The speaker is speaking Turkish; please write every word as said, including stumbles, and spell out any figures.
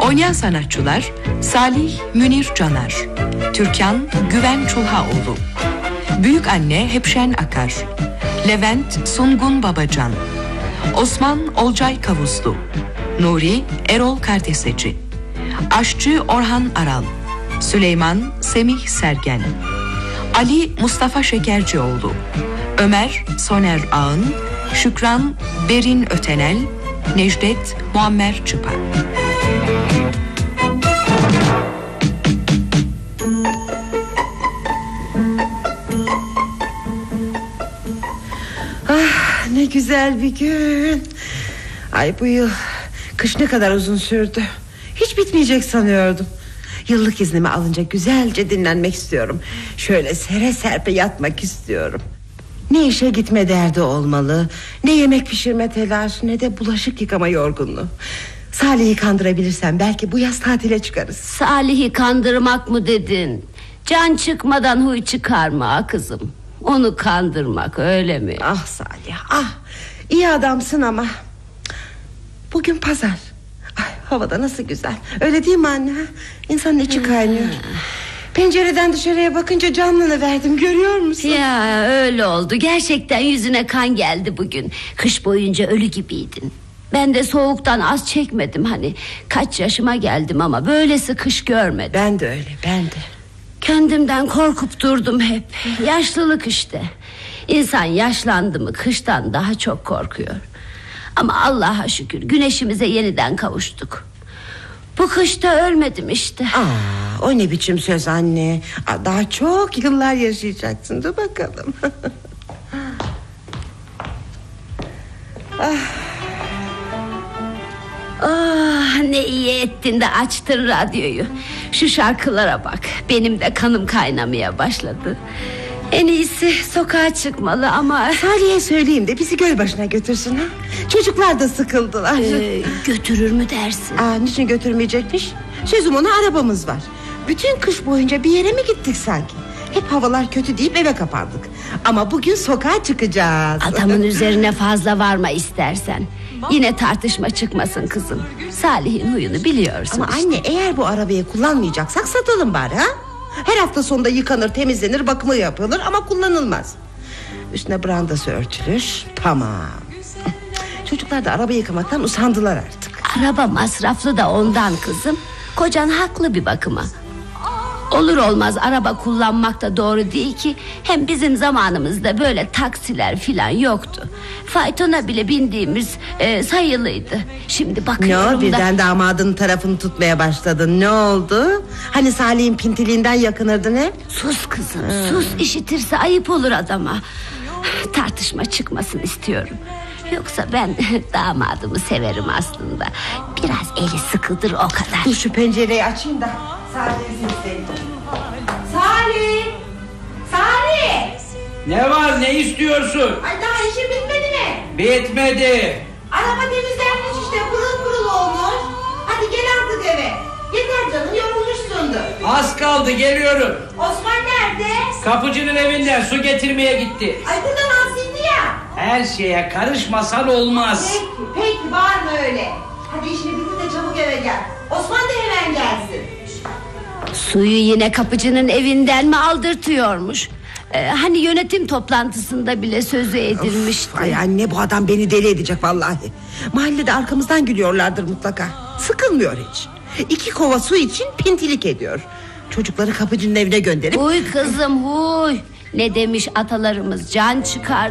Oynayan sanatçılar: Salih Münir Caner, Türkan Güven Çulhaoğlu, Büyük Anne Hepşen Akar, Levent Sungun Babacan, Osman Olcay Kavuslu, Nuri Erol Kardeseci, Aşçı Orhan Aral, Süleyman Semih Sergen, Ali Mustafa Şekercioğlu, Ömer Soner Ağın, Şükran Berin Ötenel, Necdet Muammer Çıpa. Ah, ne güzel bir gün. Ay, bu yıl kış ne kadar uzun sürdü. Hiç bitmeyecek sanıyordum. Yıllık iznimi alınca güzelce dinlenmek istiyorum. Şöyle sere serpe yatmak istiyorum. Ne işe gitme derdi olmalı, ne yemek pişirme telaşı, ne de bulaşık yıkama yorgunluğu. Salih'i kandırabilirsem belki bu yaz tatile çıkarız. Salih'i kandırmak mı dedin? Can çıkmadan huy çıkarma kızım. Onu kandırmak, öyle mi? Ah Salih, ah, iyi adamsın ama bugün pazar. Ay, havada nasıl güzel, öyle değil mi anne? İnsanın içi kaynıyor. Pencereden dışarıya bakınca canlanıverdim, görüyor musun? Ya öyle oldu, gerçekten yüzüne kan geldi bugün. Kış boyunca ölü gibiydin. Ben de soğuktan az çekmedim hani. Kaç yaşıma geldim ama böylesi kış görmedim. Ben de öyle, ben de. Kendimden korkup durdum hep. Yaşlılık işte. İnsan yaşlandı mı kıştan daha çok korkuyor. Ama Allah'a şükür güneşimize yeniden kavuştuk. Bu kışta ölmedim işte. Aa, o ne biçim söz anne? Aa, daha çok yıllar yaşayacaksın, dur bakalım. ah. Ah, ne iyi ettin de açtın radyoyu. Şu şarkılara bak, benim de kanım kaynamaya başladı. En iyisi sokağa çıkmalı ama... Salih'e söyleyeyim de bizi göl başına götürsün ha? Çocuklar da sıkıldılar. ee, Götürür mü dersin? Aa, niçin götürmeyecekmiş? Sözüm ona, arabamız var. Bütün kış boyunca bir yere mi gittik sanki? Hep havalar kötü deyip eve kapandık. Ama bugün sokağa çıkacağız. Adamın üzerine fazla varma istersen. Yine tartışma çıkmasın kızım. Salih'in huyunu biliyorsun. Ama işte. anne, eğer bu arabayı kullanmayacaksak satalım bari ha? Her hafta sonunda yıkanır, temizlenir, bakımı yapılır ama kullanılmaz. Üstüne brandası örtülür. Tamam. Çocuklar da araba yıkamaktan usandılar artık. Araba masraflı da ondan kızım. Kocan haklı bir bakıma. Olur olmaz araba kullanmak da doğru değil ki. Hem bizim zamanımızda böyle taksiler filan yoktu. Faytona bile bindiğimiz e, sayılıydı. Şimdi bakıyorum ne o, da... birden damadın tarafını tutmaya başladın, ne oldu? Hani Salih'in pintiliğinden yakınırdın hep. Sus kızım, hmm. sus, işitirse ayıp olur adama. Tartışma çıkmasın istiyorum. Yoksa ben damadımı severim aslında. Biraz eli sıkıdır, o kadar. Dur şu pencereyi açayım da Salih'i sesleneyim. Salih! Salih! Ne var, ne istiyorsun? Ay, daha işi bitmedi mi? Bitmedi. Araba temizlenmiş işte, pırıl pırıl olmuş. Hadi gel artık eve. Yeter canım, yorulmuşsundur. Az kaldı, geliyorum. Osman nerede? Kapıcının evinden su getirmeye gitti. Ay, buradan alsaydı ya. Her şeye karışmasan olmaz. Peki, peki, bağırma öyle. Hadi işini bitir de çabuk eve gel. Osman da hemen gelsin. Suyu yine kapıcının evinden mi aldırtıyormuş? Ee, hani yönetim toplantısında bile sözü edilmişti. Of, ay anne, bu adam beni deli edecek vallahi. Mahallede arkamızdan gülüyorlardır mutlaka. Sıkılmıyor hiç. İki kova su için pintilik ediyor. Çocukları kapıcının evine gönderip... Huy kızım huy. Ne demiş atalarımız, can çıkar